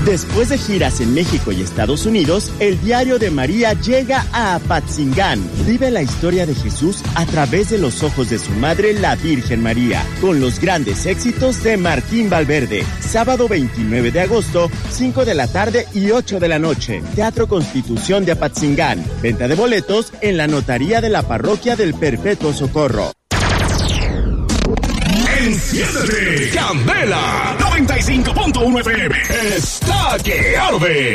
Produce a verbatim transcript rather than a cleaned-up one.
Después de giras en México y Estados Unidos, el Diario de María llega a Apatzingán. Vive la historia de Jesús a través de los ojos de su madre, la Virgen María, con los grandes éxitos de Martín Valverde. Sábado veintinueve de agosto, cinco de la tarde y ocho de la noche. Teatro Constitución de Apatzingán. Venta de boletos en la notaría de la Parroquia del Perpetuo Socorro. Enciéndete, Candela noventa y cinco punto uno F M está que arde.